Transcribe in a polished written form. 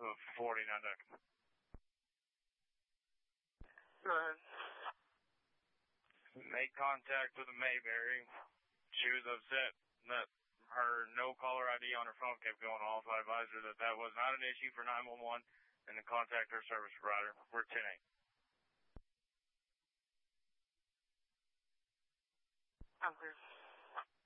49 deck. Go ahead. Made contact with the Mayberry. She was upset that her no caller ID on her phone kept going off. I advised her that that was not an issue for 911 and to contact her service provider. We're 10-8. I'm clear.